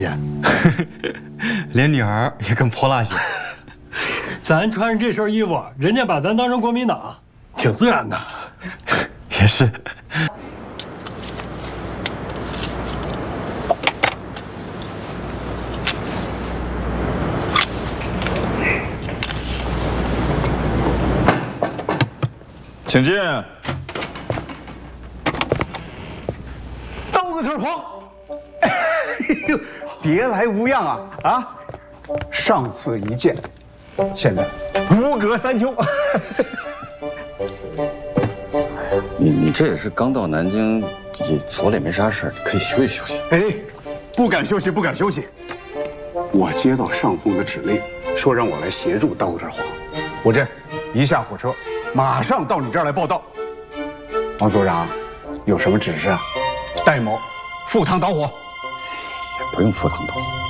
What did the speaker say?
连女孩也更泼辣些。 咱穿上这身衣服，人家把咱当成国民党，挺自然的。 也是。 请进。 刀子腿黄。哎呦，别来无恙啊！啊，上次一见，现在如隔三秋。 你这也是刚到南京，也走了也没啥事，你可以休息休息。 哎，不敢休息，不敢休息。我接到上峰的指令，说让我来协助刀子腿黄。我这一下火车，马上到你这儿来报道。王组长，有什么指示啊？戴某赴汤蹈火。 也不用赴汤蹈火。